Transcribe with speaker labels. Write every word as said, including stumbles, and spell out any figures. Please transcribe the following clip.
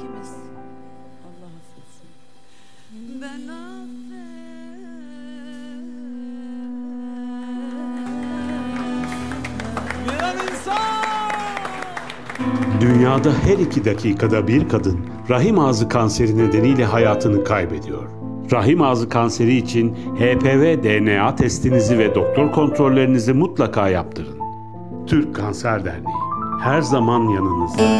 Speaker 1: ikimiz. Allah affetsin. Ben
Speaker 2: Dünyada her iki dakikada bir kadın rahim ağzı kanseri nedeniyle hayatını kaybediyor. Rahim ağzı kanseri için H P V D N A testinizi ve doktor kontrollerinizi mutlaka yaptırın. Türk Kanser Derneği her zaman yanınızda.